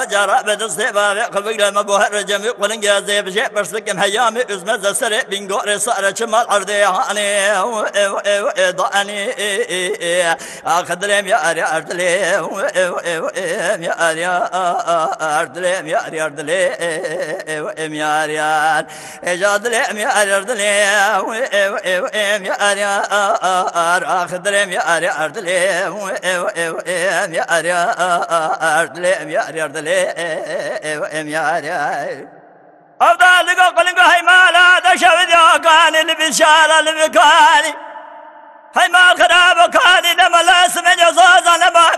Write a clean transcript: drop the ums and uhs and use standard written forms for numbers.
جارا بدست بابي قبل ما بوهر جميع قلن جازي بجي برسكم هيامي ازمز سري بنقور صار شمال أرضي هاني ضاني أخدلم يا أري أردلم يا أري أردلم يا أري أردلم يا أري أجادلم يا أري أردلم يا أري أخدلم يا أري أردلم يا أري أردلم يا أري أردلم يا أري أفضل لقى قلنقى هاي مالا دشاود يا كاني اللي بالشارع اللي بكاني هاي ما خراب كاني لما لا سمن يصوص لما